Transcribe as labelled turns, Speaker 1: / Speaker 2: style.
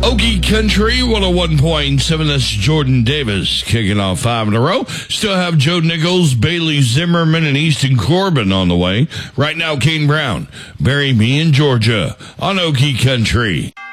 Speaker 1: Okie Country 101.7. That's Jordan Davis kicking off 5 in a row. Still have Joe Nichols, Bailey Zimmerman, and Easton Corbin on the way. Right now, Kane Brown, Bury Me in Georgia on Okie Country.